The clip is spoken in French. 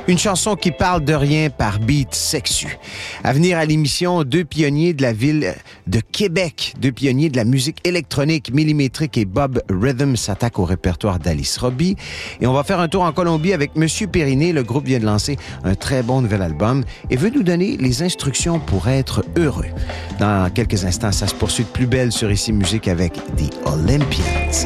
Une chanson qui parle de rien par beat sexu. À venir à l'émission, deux pionniers de la ville de Québec, deux pionniers de la musique électronique millimétrique et Bob Rhythm s'attaque au répertoire d'Alice Robbie. Et on va faire un tour en Colombie avec Monsieur Périné. Le groupe vient de lancer un très bon nouvel album et veut nous donner les instructions pour être heureux. Dans quelques instants, ça se poursuit de plus belle sur Ici Musique avec The Olympians.